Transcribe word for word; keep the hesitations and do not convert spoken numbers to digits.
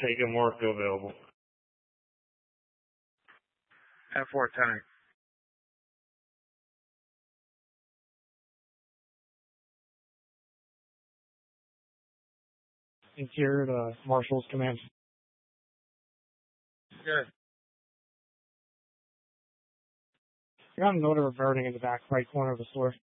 Taking more if available. F four, ten. Interior to Marshall's command. Good. I got a note of reverting in the back right corner of the store.